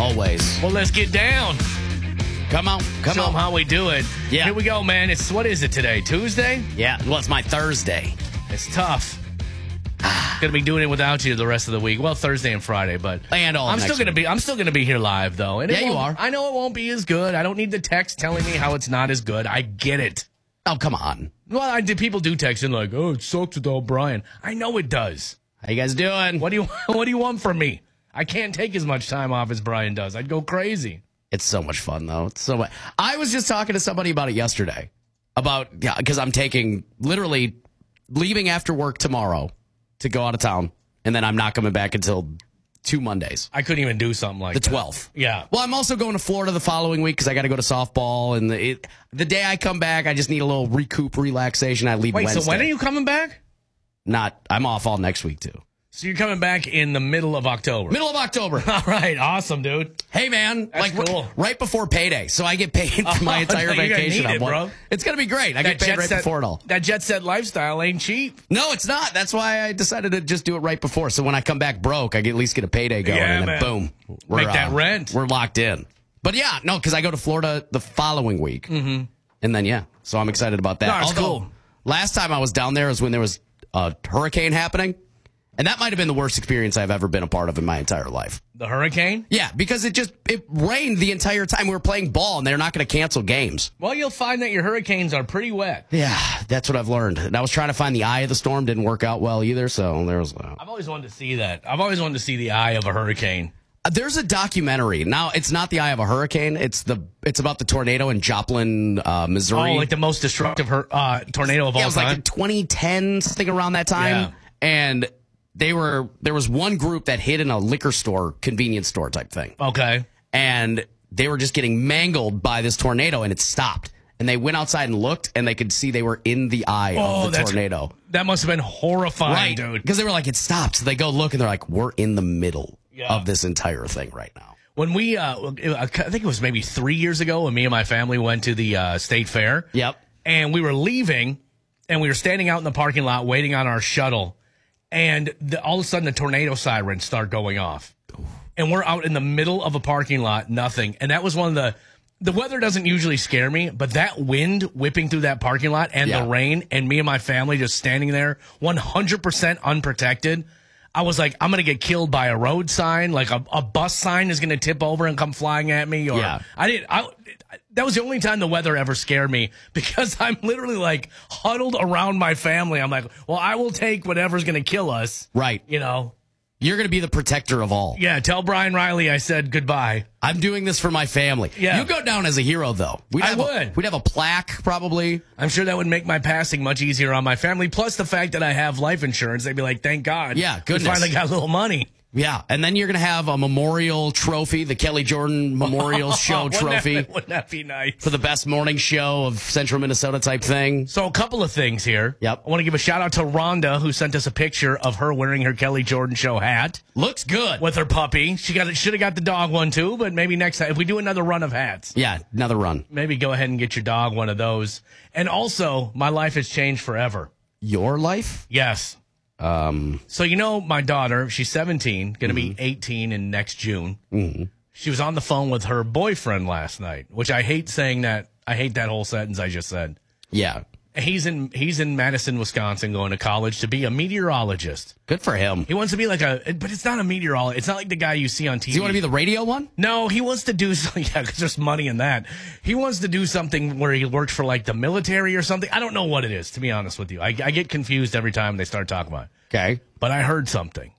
Always. Well, let's get down. Come on. Show them how we do it. Yeah. Here we go, man. What is it today? Tuesday? Yeah, well, it's my Thursday. It's tough. Gonna be doing it without you the rest of the week. Well, Thursday and Friday, but And all I'm next still gonna be here live though. And Yeah, you are. I know it won't be as good. I don't need the text telling me how it's not as good. I get it. Oh, come on. Well, people do text in like, "Oh, it sucks without Brian." I know it does. How you guys doing? What do you want from me? I can't take as much time off as Brian does. I'd go crazy. It's so much fun, though. It's so much. I was just talking to somebody about it yesterday. Because I'm literally leaving after work tomorrow to go out of town, and then I'm not coming back until 2 Mondays. I couldn't even do something like The that. 12th. Yeah. Well, I'm also going to Florida the following week because I got to go to softball. And the day I come back, I just need a little relaxation. I leave Wednesday. So when are you coming back? I'm off all next week, too. So you're coming back in the middle of October. Middle of October. All right. Awesome, dude. Hey, man. That's cool. Right before payday. So I get paid for my entire you're gonna vacation. need it, bro. It's going to be great. I get paid right before it all. That jet set lifestyle ain't cheap. No, it's not. That's why I decided to just do it right before. So when I come back broke, I can at least get a payday going. Yeah, and then boom. Make that rent. We're locked in. But yeah, no, because I go to Florida the following week. Mm-hmm. And then, yeah. So I'm excited about that. No, it's cool. Last time I was down there was when there was a hurricane happening. And that might have been the worst experience I've ever been a part of in my entire life. The hurricane? Yeah, because it rained the entire time we were playing ball, and they're not going to cancel games. Well, you'll find that your hurricanes are pretty wet. Yeah, that's what I've learned. And I was trying to find the eye of the storm. Didn't work out well either, so there was... I've always wanted to see that. I've always wanted to see the eye of a hurricane. There's a documentary. Now, it's not the eye of a hurricane. It's about the tornado in Joplin, Missouri. Oh, like the most destructive tornado of all time? Yeah, it was like in 2010, something around that time. Yeah. And... There was one group that hid in a liquor store, convenience store type thing. Okay. And they were just getting mangled by this tornado, and it stopped. And they went outside and looked, and they could see they were in the eye of the tornado. That must have been horrifying, dude. Because they were like, it stopped. So they go look, and they're like, we're in the middle of this entire thing right now. When we, I think it was maybe 3 years ago, when me and my family went to the state fair. Yep. And we were leaving, and we were standing out in the parking lot waiting on our shuttle. And all of a sudden, the tornado sirens start going off. And we're out in the middle of a parking lot, nothing. And that was one of the weather doesn't usually scare me, but that wind whipping through that parking lot and the rain and me and my family just standing there 100% unprotected. I was like, I'm going to get killed by a road sign. Like a bus sign is going to tip over and come flying at me. Or that was the only time the weather ever scared me because I'm literally like huddled around my family. I'm like, well, I will take whatever's going to kill us. Right. You know. You're going to be the protector of all. Yeah, tell Brian Riley I said goodbye. I'm doing this for my family. Yeah. You go down as a hero, though. We'd have a plaque, probably. I'm sure that would make my passing much easier on my family. Plus the fact that I have life insurance. They'd be like, thank God. Yeah, goodness. We finally got a little money. Yeah, and then you're going to have a memorial trophy, the Kelly Jordan Memorial Show trophy. Wouldn't that be nice? For the best morning show of Central Minnesota type thing. So a couple of things here. Yep. I want to give a shout out to Rhonda, who sent us a picture of her wearing her Kelly Jordan Show hat. Looks good. With her puppy. Should have got the dog one too, but maybe next time, if we do another run of hats. Yeah, another run. Maybe go ahead and get your dog one of those. And also, my life has changed forever. Your life? Yes. So, my daughter, she's 17, going to be 18 in next June. Mm-hmm. She was on the phone with her boyfriend last night, which I hate saying that. I hate that whole sentence I just said. Yeah. He's in Madison, Wisconsin, going to college to be a meteorologist. Good for him. He wants to be but it's not a meteorologist. It's not like the guy you see on TV. Does he want to be the radio one? No, he wants to do something. Yeah, because there's money in that. He wants to do something where he works for the military or something. I don't know what it is, to be honest with you. I get confused every time they start talking about it. Okay. But I heard something.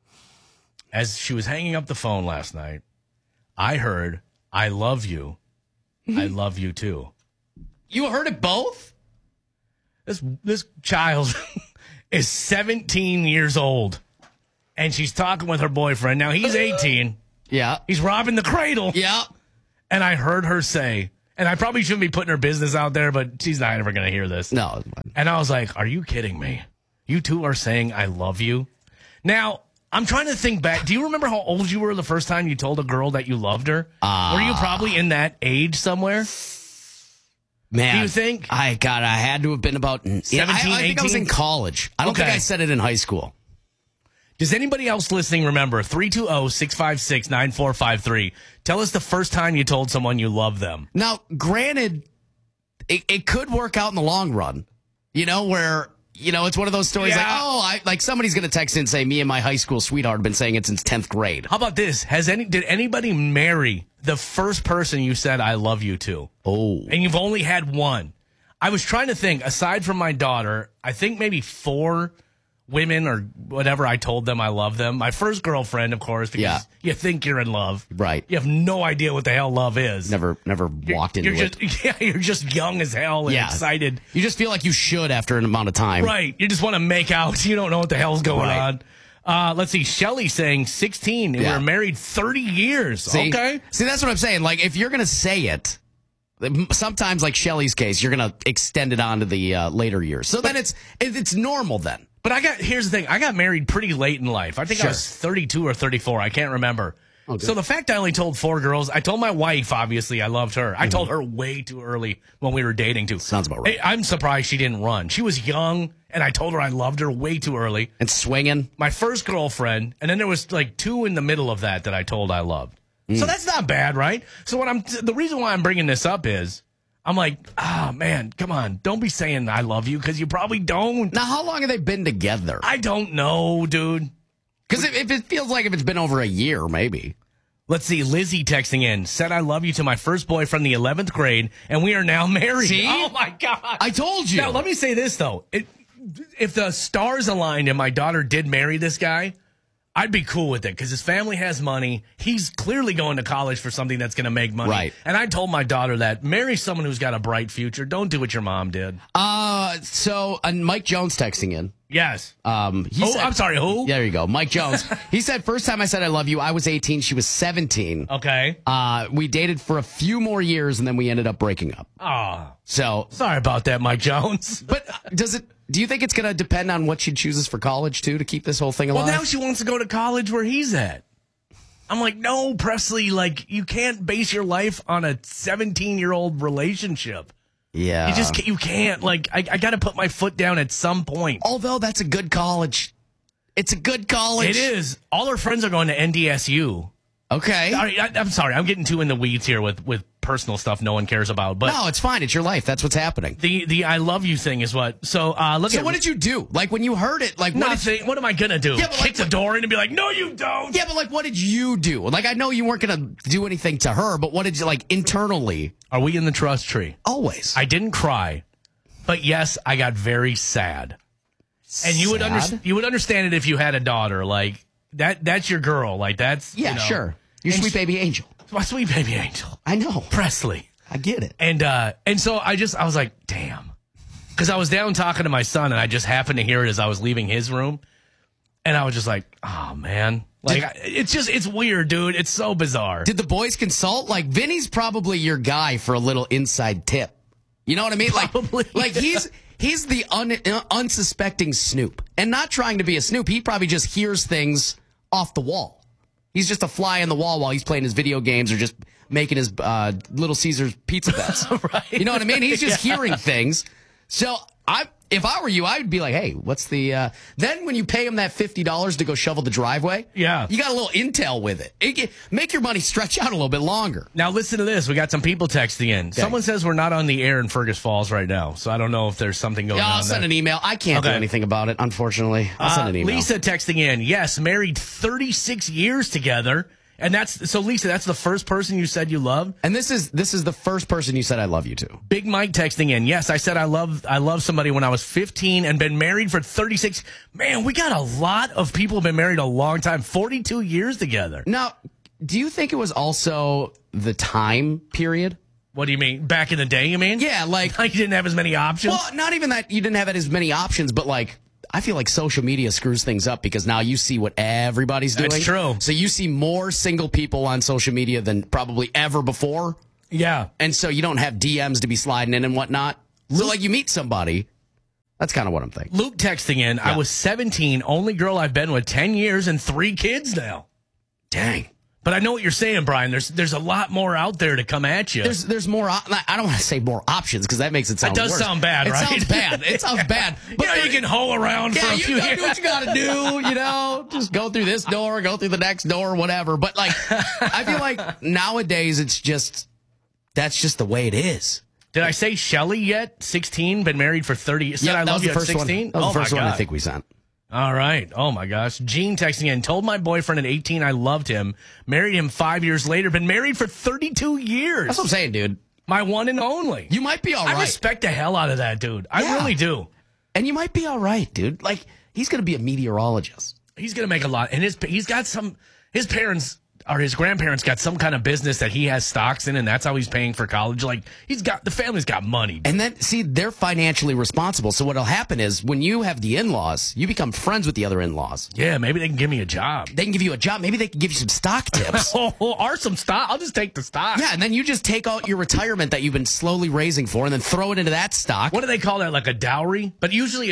As she was hanging up the phone last night, I heard, I love you. I love you too. You heard it both? This child is 17 years old, and she's talking with her boyfriend. Now, he's 18. Yeah. He's robbing the cradle. Yeah. And I heard her say, and I probably shouldn't be putting her business out there, but she's not ever going to hear this. No. And I was like, are you kidding me? You two are saying I love you? Now, I'm trying to think back. Do you remember how old you were the first time you told a girl that you loved her? Were you probably in that age somewhere? Man, do you think? I had to have been about 17, 18? I think I was in college. I don't think I said it in high school. Does anybody else listening remember? 320-656-9453. Tell us the first time you told someone you love them. Now, granted, it could work out in the long run, where, it's one of those stories like somebody's going to text in and say, me and my high school sweetheart have been saying it since 10th grade. How about this? Did anybody marry the first person you said I love you to? Oh. And you've only had one. I was trying to think, aside from my daughter, I think maybe 4 women or whatever I told them I love them. My first girlfriend, of course, because you think you're in love. Right. You have no idea what the hell love is. Never walked into it. Yeah, you're just young as hell and excited. You just feel like you should after an amount of time. Right. You just want to make out. You don't know what the hell's going on. Let's see. Shelly saying 16 and we were married 30 years. See, okay. See, that's what I'm saying. Like, if you're going to say it, sometimes, like Shelly's case, you're going to extend it on to the later years. So then it's normal then. But here's the thing. I got married pretty late in life. I think I was 32 or 34. I can't remember. Okay. So the fact I only told 4 girls, I told my wife, obviously, I loved her. I told her way too early when we were dating, too. Sounds about right. I'm surprised she didn't run. She was young, and I told her I loved her way too early. And swinging. My first girlfriend, and then there was like 2 in the middle of that I told I loved. So that's not bad, right? So the reason why I'm bringing this up is, I'm like, man, come on. Don't be saying I love you because you probably don't. Now, how long have they been together? I don't know, dude. Because if it feels like if it's been over a year, maybe. Let's see. Lizzie texting in, said I love you to my first boyfriend in the 11th grade, and we are now married. See? Oh, my God. I told you. Now, let me say this, though. If the stars aligned and my daughter did marry this guy, I'd be cool with it because his family has money. He's clearly going to college for something that's going to make money. Right. And I told my daughter that marry someone who's got a bright future. Don't do what your mom did. So Mike Jones texting in. Yes. I'm sorry, who? There you go. Mike Jones. He said, first time I said I love you, I was 18. She was 17. Okay. We dated for a few more years and then we ended up breaking up. Oh. So. Sorry about that, Mike Jones. But do you think it's going to depend on what she chooses for college, too, to keep this whole thing alive? Well, now she wants to go to college where he's at. I'm like, no, Presley, like, you can't base your life on a 17-year-old relationship. Yeah. You can't. Like, I got to put my foot down at some point. Although that's a good college. It's a good college. It is. All her friends are going to NDSU. Okay. I'm sorry. I'm getting too in the weeds here with personal stuff no one cares about. But no, it's fine. It's your life. That's what's happening. The I love you thing is what. So what did you do? Like when you heard it, like nothing. What am I gonna do? Yeah, Kick the door in and be like, no, you don't. Yeah, but like, what did you do? Like, I know you weren't gonna do anything to her, but what did you like internally? Are we in the trust tree? Always. I didn't cry, but yes, I got very sad. And you would understand it if you had a daughter. Like that's your girl. Like that's sure. Your sweet baby angel. My sweet baby angel. I know. Presley. I get it. And so I was like, damn. Because I was down talking to my son, and I just happened to hear it as I was leaving his room. And I was just like, oh, man. Like, it's weird, dude. It's so bizarre. Did the boys consult? Like, Vinny's probably your guy for a little inside tip. You know what I mean? Probably. Like he's the unsuspecting snoop. And not trying to be a snoop. He probably just hears things off the wall. He's just a fly in the wall while he's playing his video games or just making his Little Caesars pizza bets. Right. You know what I mean? He's just hearing things. So if I were you, I would be like, hey, what's the... Then when you pay him that $50 to go shovel the driveway, you got a little intel with it. Make your money stretch out a little bit longer. Now listen to this. We got some people texting in. Okay. Someone says we're not on the air in Fergus Falls right now, so I don't know if there's something going on. I'll send an email. I can't do anything about it, unfortunately. I'll send an email. Lisa texting in. Yes, married 36 years together. And Lisa, that's the first person you said you loved? And this is the first person you said I love you to. Big Mike texting in. Yes, I said I love somebody when I was 15 and been married for 36. Man, we got a lot of people who've been married a long time, 42 years together. Now, do you think it was also the time period? What do you mean? Back in the day, you mean? Yeah, like you didn't have as many options? Well, not even that you didn't have as many options, but like I feel like social media screws things up because now you see what everybody's doing. That's true. So you see more single people on social media than probably ever before. Yeah. And so you don't have DMs to be sliding in and whatnot. So like you meet somebody. That's kind of what I'm thinking. Luke texting in. Yeah. I was 17, only girl I've been with 10 years and 3 kids now. Dang. But I know what you're saying, Brian. There's a lot more out there to come at you. There's more. I don't want to say more options because that makes it sound. It does worse. sound bad, right? It sounds bad. It sounds bad. But you can hoe around for a few you years. do what you got to do. Just go through this door, go through the next door, whatever. But like, I feel like nowadays that's just the way it is. Did I say Shelly yet? 16, been married for 30. Said I that love was you the at first 16. one. That was the first one I think we sent. All right. Oh, my gosh. Gene texting in. Told my boyfriend at 18 I loved him. Married him 5 years later. Been married for 32 years. That's what I'm saying, dude. My one and only. You might be all right. I respect the hell out of that dude. I really do. And you might be all right, dude. Like, he's going to be a meteorologist. He's going to make a lot. And he's got his parents or his grandparents got some kind of business that he has stocks in, and that's how he's paying for college. Like, the family's got money. And then, see, they're financially responsible. So what'll happen is when you have the in-laws, you become friends with the other in-laws. Yeah, maybe they can give me a job. They can give you a job. Maybe they can give you some stock tips. Or some stock. I'll just take the stock. Yeah, and then you just take out your retirement that you've been slowly raising for and then throw it into that stock. What do they call that? Like a dowry? But usually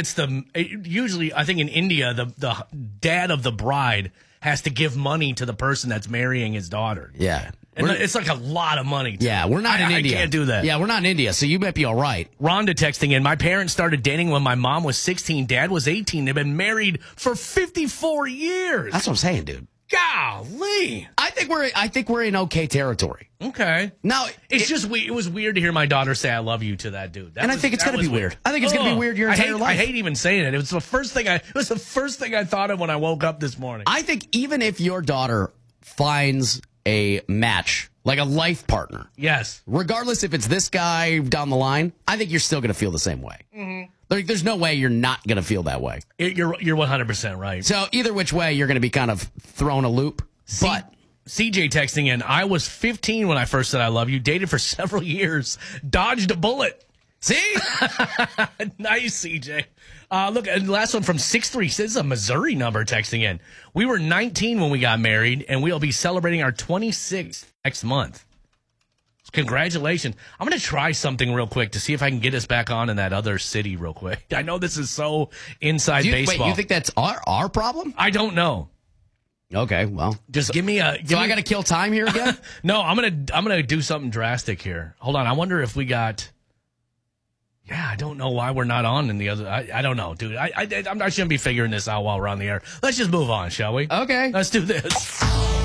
I think in India, the dad of the bride has to give money to the person that's marrying his daughter. Yeah. And it's like a lot of money. Yeah, we're not in India. I can't do that. Yeah, we're not in India, so you might be all right. Rhonda texting in, my parents started dating when my mom was 16, dad was 18. They've been married for 54 years. That's what I'm saying, dude. Golly. I think we're in okay territory. Okay. Now, it was weird to hear my daughter say I love you to that dude. I think it's going to be weird. I think it's going to be weird your entire life. I hate even saying it. It was the first thing I thought of when I woke up this morning. I think even if your daughter finds a match, like a life partner. Yes. Regardless if it's this guy down the line, I think you're still going to feel the same way. Mm-hmm. Like, there's no way you're not going to feel that way. You're 100% right. So either which way, you're going to be kind of thrown a loop. But CJ texting in, I was 15 when I first said I love you, dated for several years, dodged a bullet. See? Nice, CJ. Look, and last one from 6-3. This is a Missouri number texting in. We were 19 when we got married, and we'll be celebrating our 26th next month. Congratulations. I'm going to try something real quick to see if I can get us back on in that other city real quick. I know this is so inside baseball. Wait, you think that's our problem? I don't know. Okay, well. Just give me a... I got to kill time here again? No, I'm gonna do something drastic here. Hold on. I wonder if we got... Yeah, I don't know why we're not on in the other... I don't know, dude. I shouldn't be figuring this out while we're on the air. Let's just move on, shall we? Okay. Let's do this.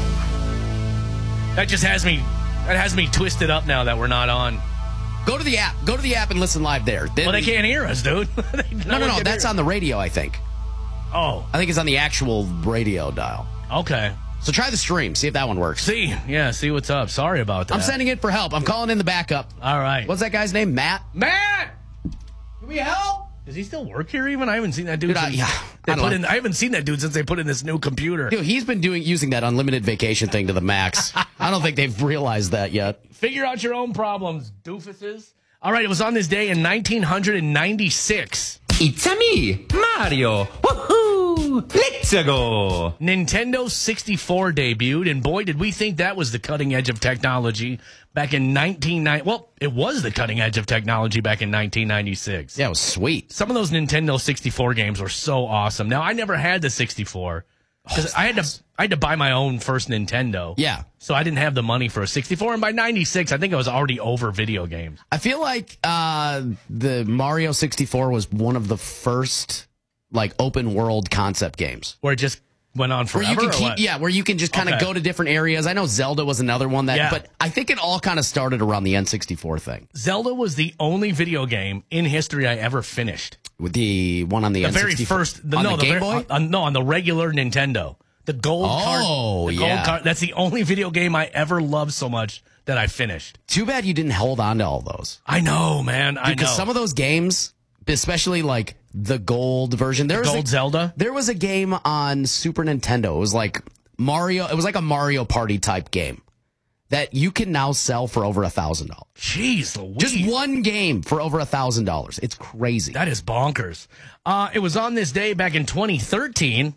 That just has me... That has me twisted up now that we're not on. Go to the app. Go to the app and listen live there. Well, they can't hear us, dude. No. That's on the radio, I think. Oh. I think it's on the actual radio dial. Okay. So try the stream. See if that one works. See what's up. Sorry about that. I'm sending it for help. I'm calling in the backup. All right. What's that guy's name? Matt? Matt! Can we help? Does he still work here even? I haven't seen that dude. I haven't seen that dude since they put in this new computer. Dude, he's been using that unlimited vacation thing to the max. I don't think they've realized that yet. Figure out your own problems, doofuses. All right, it was on this day in 1996. It's a me, Mario. Woohoo! Let's go! Nintendo 64 debuted, and boy, did we think that was the cutting edge of technology back in 1990. Well, it was the cutting edge of technology back in 1996. Yeah, it was sweet. Some of those Nintendo 64 games were so awesome. Now, I never had the 64 because I had to buy my own first Nintendo. Yeah. So I didn't have the money for a 64, and by 96, I think I was already over video games. I feel like the Mario 64 was one of the first like open world concept games where it just went on forever. Where you can just kind of go to different areas. I know Zelda was another one but I think it all kind of started around the N64 thing. Zelda was the only video game in history I ever finished. With the one on the N64? Very first, the Game Boy? On the regular Nintendo. The gold card. Oh, yeah. That's the only video game I ever loved so much that I finished. Too bad you didn't hold on to all those. I know, man. I know. Because some of those games, especially like the gold version. Zelda? There was a game on Super Nintendo. It was like Mario. It was like a Mario Party type game that you can now sell for over $1,000. Jeez Louise. Just one game for over $1,000. It's crazy. That is bonkers. It was on this day back in 2013.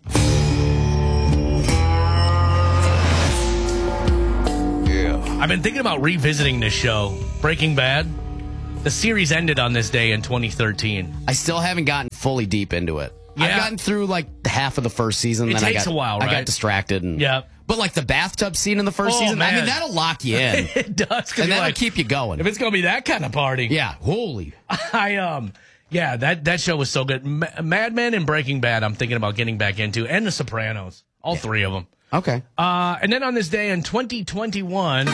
I've been thinking about revisiting this show, Breaking Bad. The series ended on this day in 2013. I still haven't gotten fully deep into it. Yeah. I've gotten through like half of the first season. It takes a while, right? I got distracted. Yeah. But like the bathtub scene in the first season, man. I mean, that'll lock you in. It does. And that'll keep you going. If it's going to be that kind of party. Yeah, holy. Yeah, that show was so good. Mad Men and Breaking Bad, I'm thinking about getting back into, and The Sopranos, all three of them. Okay. And then on this day in 2021,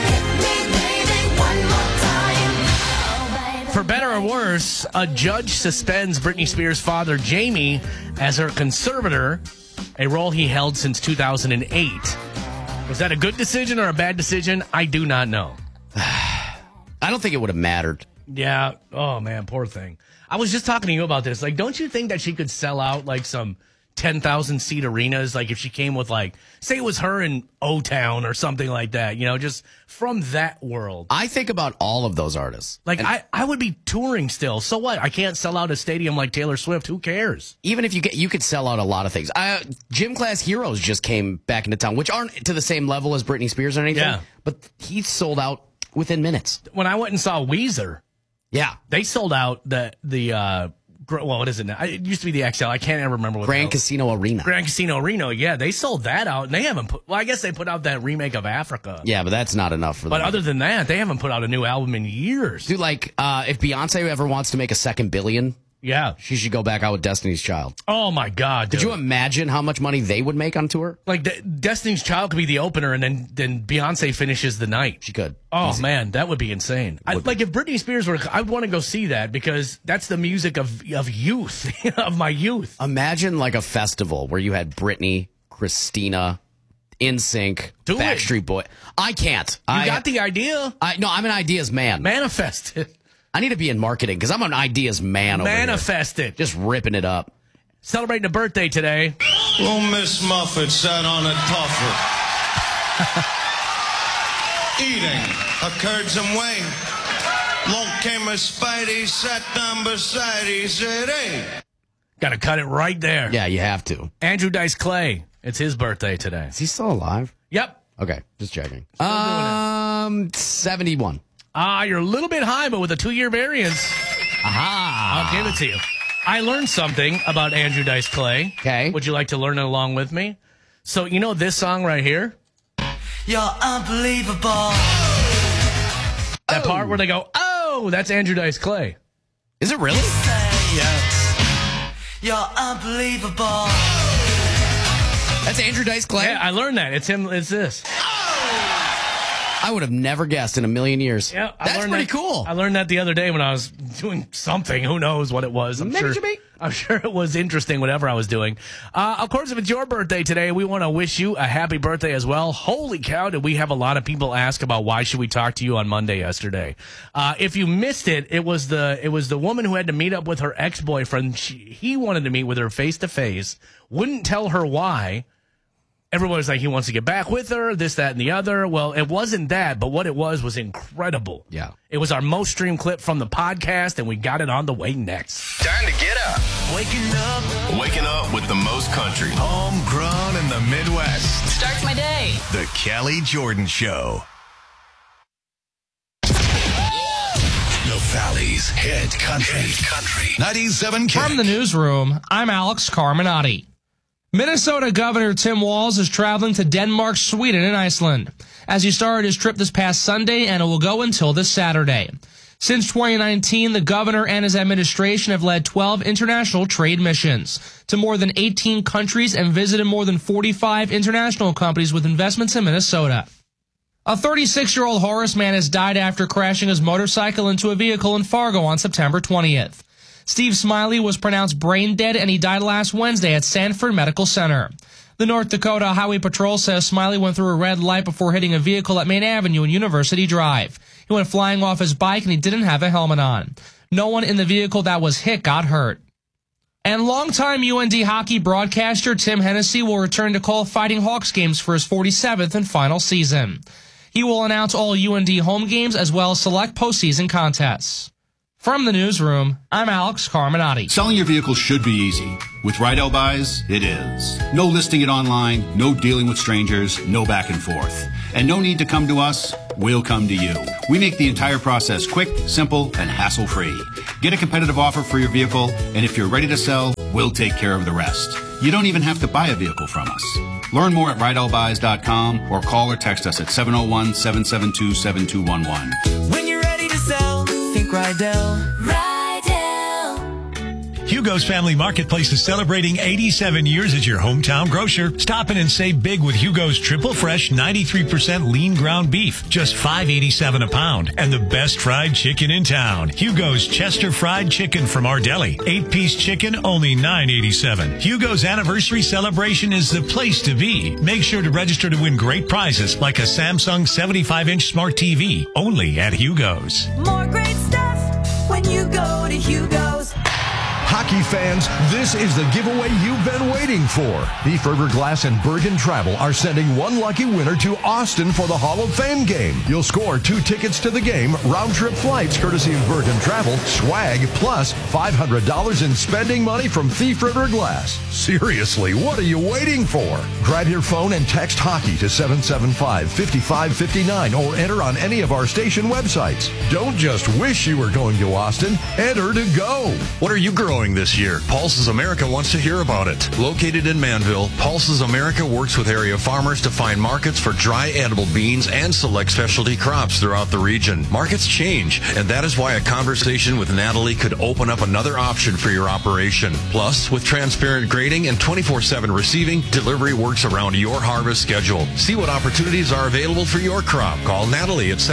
for better or worse, a judge suspends Britney Spears' father, Jamie, as her conservator, a role he held since 2008. Was that a good decision or a bad decision? I do not know. I don't think it would have mattered. Yeah. Oh, man, poor thing. I was just talking to you about this. Like, don't you think that she could sell out, like, some 10,000 seat arenas? Like, if she came with, like, say it was her in O-Town or something like that, you know, just from that world. I think about all of those artists. Like, I would be touring still. So what? I can't sell out a stadium like Taylor Swift. Who cares? Even if you could sell out a lot of things. Gym Class Heroes just came back into town, which aren't to the same level as Britney Spears or anything. Yeah. But he sold out within minutes. When I went and saw Weezer, yeah, they sold out the well, what is it now? It used to be the XL. I can't ever remember what Grand Casino Arena. Grand Casino Arena. Yeah, they sold that out, and they haven't put. Well, I guess they put out that remake of Africa. Yeah, but that's not enough for them. But other than that, they haven't put out a new album in years. Dude, like, if Beyonce ever wants to make a second billion, yeah, she should go back out with Destiny's Child. Oh my God! Could you imagine how much money they would make on tour? Like Destiny's Child could be the opener, and then Beyonce finishes the night. She could. Oh man, that would be insane. Like if Britney Spears were, I'd want to go see that because that's the music of youth, of my youth. Imagine like a festival where you had Britney, Christina, NSYNC, Backstreet Boy. I can't. You got the idea? No, I'm an ideas man. Manifest it. I need to be in marketing because I'm an ideas man over here. Manifest it. Just ripping it up. Celebrating a birthday today. Little Miss Muffet sat on a tuffet, eating a curds and whey. Long came a Spidey, sat down beside, he said, hey. Got to cut it right there. Yeah, you have to. Andrew Dice Clay. It's his birthday today. Is he still alive? Yep. Okay, just checking. Still 71. You're a little bit high, but with a 2-year variance. Aha. I'll give it to you. I learned something about Andrew Dice Clay. Okay. Would you like to learn it along with me? So, you know this song right here? You're unbelievable. That part where they go, oh, that's Andrew Dice Clay. Is it really? Yes. You're unbelievable. That's Andrew Dice Clay? Yeah, I learned that. It's him. It's this. I would have never guessed in a million years. Yeah, That's pretty cool. I learned that the other day when I was doing something. Who knows what it was? I'm sure it was interesting, whatever I was doing. Of course, if it's your birthday today, we want to wish you a happy birthday as well. Holy cow, did we have a lot of people ask about why should we talk to you on Monday yesterday. If you missed it, it was the woman who had to meet up with her ex-boyfriend. He wanted to meet with her face-to-face, wouldn't tell her why. Everyone was like, he wants to get back with her, this, that, and the other. Well, it wasn't that, but what it was incredible. Yeah. It was our most streamed clip from the podcast, and we got it on the way next. Time to get up. Waking up with the most country. Homegrown in the Midwest. Starts my day. The Kelly Jordan Show. The Valley's hit country. 97K. From the newsroom, I'm Alex Carminati. Minnesota Governor Tim Walz is traveling to Denmark, Sweden, and Iceland as he started his trip this past Sunday, and it will go until this Saturday. Since 2019, the governor and his administration have led 12 international trade missions to more than 18 countries and visited more than 45 international companies with investments in Minnesota. A 36-year-old Horace man has died after crashing his motorcycle into a vehicle in Fargo on September 20th. Steve Smiley was pronounced brain dead and he died last Wednesday at Sanford Medical Center. The North Dakota Highway Patrol says Smiley went through a red light before hitting a vehicle at Main Avenue and University Drive. He went flying off his bike and he didn't have a helmet on. No one in the vehicle that was hit got hurt. And longtime UND hockey broadcaster Tim Hennessy will return to call Fighting Hawks games for his 47th and final season. He will announce all UND home games as well as select postseason contests. From the newsroom, I'm Alex Carminati. Selling your vehicle should be easy. With Rydell Buys, it is. No listing it online, no dealing with strangers, no back and forth. And no need to come to us, we'll come to you. We make the entire process quick, simple, and hassle-free. Get a competitive offer for your vehicle, and if you're ready to sell, we'll take care of the rest. You don't even have to buy a vehicle from us. Learn more at RidellBuys.com or call or text us at 701-772-7211. When you're ready to sell, think Rydell. Hugo's Family Marketplace is celebrating 87 years as your hometown grocer. Stop in and save big with Hugo's Triple Fresh 93% lean ground beef, just $5.87 a pound. And the best fried chicken in town. Hugo's Chester Fried Chicken from our deli. 8-piece chicken, only $9.87. Hugo's anniversary celebration is the place to be. Make sure to register to win great prizes like a Samsung 75-inch smart TV, only at Hugo's. More great stuff when you go to Hugo's. Hockey fans, this is the giveaway you've been waiting for. Thief River Glass and Bergen Travel are sending one lucky winner to Austin for the Hall of Fame game. You'll score 2 tickets to the game, round-trip flights courtesy of Bergen Travel, swag, plus $500 in spending money from Thief River Glass. Seriously, what are you waiting for? Grab your phone and text hockey to 775-5559 or enter on any of our station websites. Don't just wish you were going to Austin, enter to go. What are you growing this year? Pulses America wants to hear about it. Located in Manville, Pulses America works with area farmers to find markets for dry edible beans and select specialty crops throughout the region. Markets change, and that is why a conversation with Natalie could open up another option for your operation. Plus, with transparent grading and 24/7 receiving, delivery works around your harvest schedule. See what opportunities are available for your crop. Call Natalie at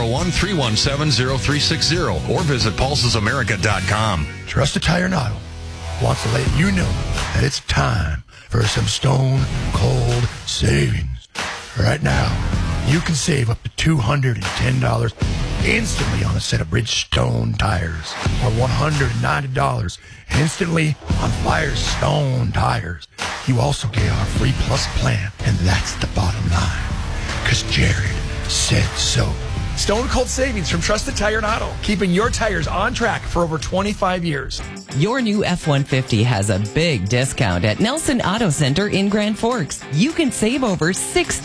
701-317-0360 or visit pulsesamerica.com. Trusted Tire and Auto wants to let you know that it's time for some stone cold savings. Right now, you can save up to $210 instantly on a set of Bridgestone tires, or $190 instantly on Firestone tires. You also get our Free Plus plan, and that's the bottom line, because Jared said so. Stone Cold Savings from Trusted Tire and Auto, keeping your tires on track for over 25 years. Your new F-150 has a big discount at Nelson Auto Center in Grand Forks. You can save over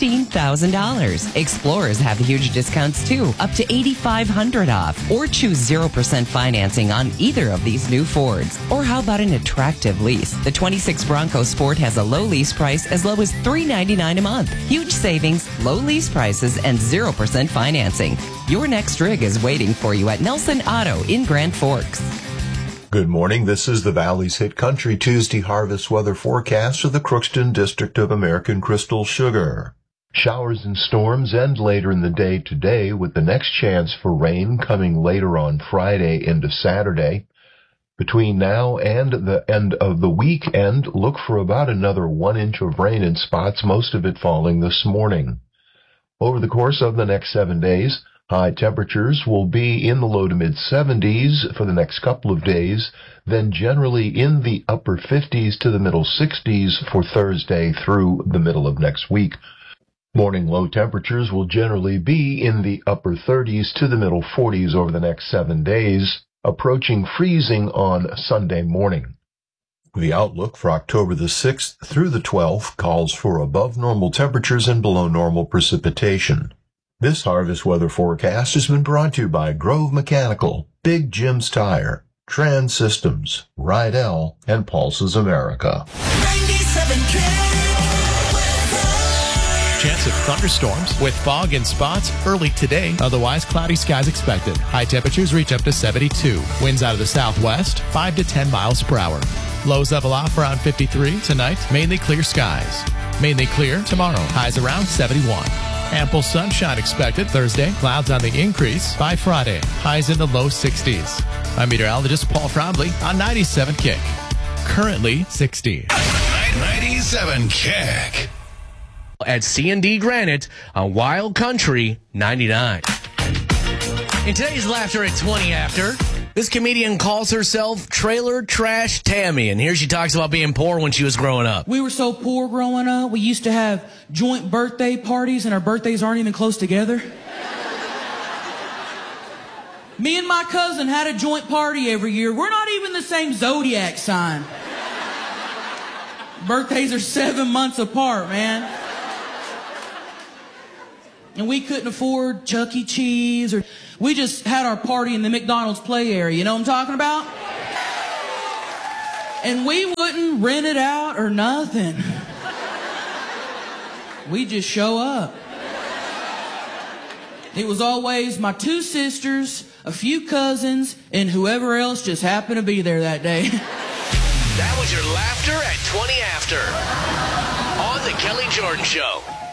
$16,000. Explorers have huge discounts too, up to $8,500 off. Or choose 0% financing on either of these new Fords. Or how about an attractive lease? The 26 Bronco Sport has a low lease price as low as $399 a month. Huge savings, low lease prices, and 0% financing. Your next rig is waiting for you at Nelson Auto in Grand Forks. Good morning. This is the Valley's Hit Country Tuesday harvest weather forecast for the Crookston District of American Crystal Sugar. Showers and storms end later in the day today, with the next chance for rain coming later on Friday into Saturday. Between now and the end of the weekend, look for about another 1 inch of rain in spots, most of it falling this morning. Over the course of the next 7 days, high temperatures will be in the low to mid 70s for the next couple of days, then generally in the upper 50s to the middle 60s for Thursday through the middle of next week. Morning low temperatures will generally be in the upper 30s to the middle 40s over the next 7 days, approaching freezing on Sunday morning. The outlook for October the 6th through the 12th calls for above normal temperatures and below normal precipitation. This harvest weather forecast has been brought to you by Grove Mechanical, Big Jim's Tire, Trans Systems, Rydell, and Pulses America. 97K. Chance of thunderstorms with fog and spots early today. Otherwise, cloudy skies expected. High temperatures reach up to 72. Winds out of the southwest, 5 to 10 miles per hour. Lows level off around 53 tonight. Mainly clear skies. Mainly clear tomorrow. Highs around 71. Ample sunshine expected Thursday. Clouds on the increase by Friday. Highs in the low 60s. I'm meteorologist Paul Frombley on 97 Kick. Currently 60. 97 Kick. At C&D Granite on Wild Country 99. In today's Laughter at 20 After, this comedian calls herself Trailer Trash Tammy, and here she talks about being poor when she was growing up. We were so poor growing up, we used to have joint birthday parties, and our birthdays aren't even close together. Me and my cousin had a joint party every year. We're not even the same zodiac sign. Birthdays are 7 months apart, man. And we couldn't afford Chuck E. Cheese, or we just had our party in the McDonald's play area. You know what I'm talking about? And we wouldn't rent it out or nothing. We just show up. It was always my 2 sisters, a few cousins, and whoever else just happened to be there that day. That was your laughter at 20 after on The Kelly Jordan Show.